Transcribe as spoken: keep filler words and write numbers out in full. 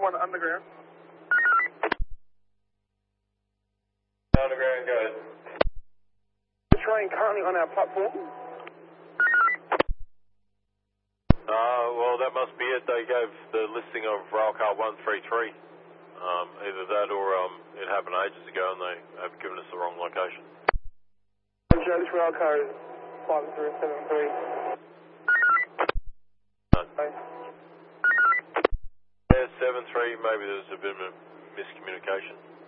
one underground. Underground goes. The train currently on our platform. Uh, well, that must be it. They gave the listing of railcar one three three. Um, either that or um, it happened ages ago and they have given us the wrong location. Joe, this railcar is five zero seven three. Yeah, seven three, maybe there's a bit of a miscommunication.